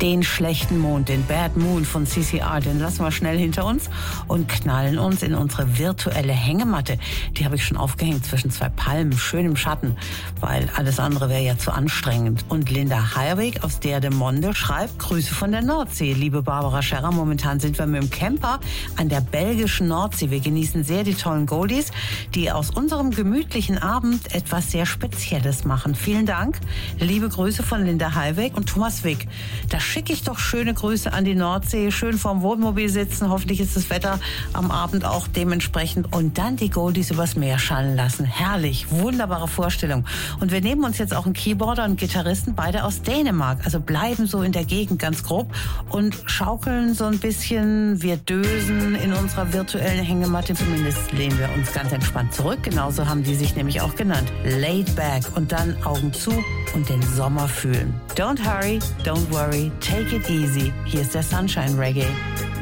Den schlechten Mond, den Bad Moon von CCR, den lassen wir schnell hinter uns und knallen uns in unsere virtuelle Hängematte. Die habe ich schon aufgehängt zwischen zwei Palmen, schön im Schatten, weil alles andere wäre ja zu anstrengend. Und Linda Heierweg aus Der de Monde schreibt: Grüße von der Nordsee. Liebe Barbara Scherrer, momentan sind wir mit dem Camper an der belgischen Nordsee. Wir genießen sehr die tollen Goldies, die aus unserem gemütlichen Abend etwas sehr Spezielles machen. Vielen Dank. Liebe Grüße von Linda Heierweg und Thomas Wick. Da schicke ich doch schöne Grüße an die Nordsee, schön vorm Wohnmobil sitzen, hoffentlich ist das Wetter am Abend auch dementsprechend und dann die Goldies übers Meer schallen lassen. Herrlich, wunderbare Vorstellung. Und wir nehmen uns jetzt auch einen Keyboarder und Gitarristen, beide aus Dänemark, also bleiben so in der Gegend ganz grob und schaukeln so ein bisschen, wir dösen in unserer virtuellen Hängematte, zumindest lehnen wir uns ganz entspannt zurück, genauso haben die sich nämlich auch genannt. Laid back und dann Augen zu und den Sommer fühlen. Don't hurry, don't worry, take it easy. Hier ist der Sunshine Reggae.